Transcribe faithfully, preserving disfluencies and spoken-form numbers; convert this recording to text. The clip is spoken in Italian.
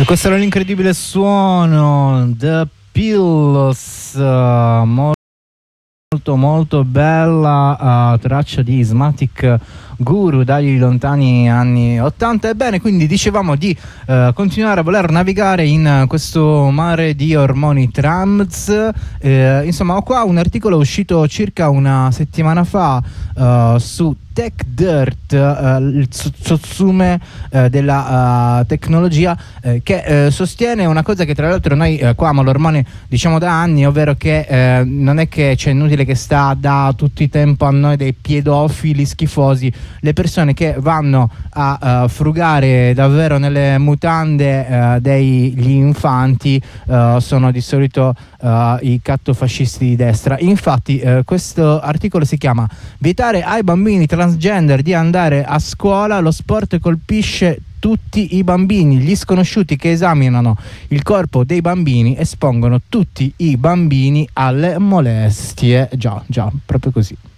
E questo era l'incredibile suono The Pills, uh, molto molto bella uh, traccia di Ismatic Guru dagli lontani anni ottanta. Ebbene, quindi dicevamo di uh, continuare a voler navigare in uh, questo mare di ormoni trans. Uh, insomma, ho qua un articolo uscito circa una settimana fa uh, su Tech Dirt, uh, il sotsume uh, della uh, tecnologia, uh, che uh, sostiene una cosa che tra l'altro noi uh, qua a Malormone diciamo da anni, ovvero che uh, non è che c'è inutile che sta da tutto il tempo a noi dei pedofili schifosi, le persone che vanno a uh, frugare davvero nelle mutande uh, degli infanti uh, sono di solito uh, i cattofascisti di destra. Infatti uh, questo articolo si chiama "Vietare ai bambini transgender di andare a scuola, lo sport colpisce tutti i bambini, gli sconosciuti che esaminano il corpo dei bambini espongono tutti i bambini alle molestie". Già, già, proprio così.